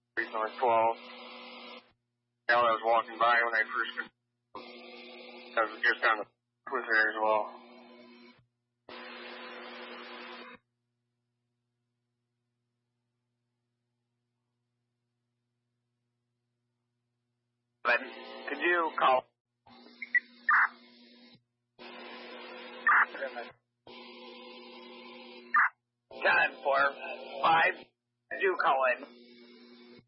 North 12. Now I was walking by when I first I was just on the with her as well. But could you call 10-4-5? Do call in.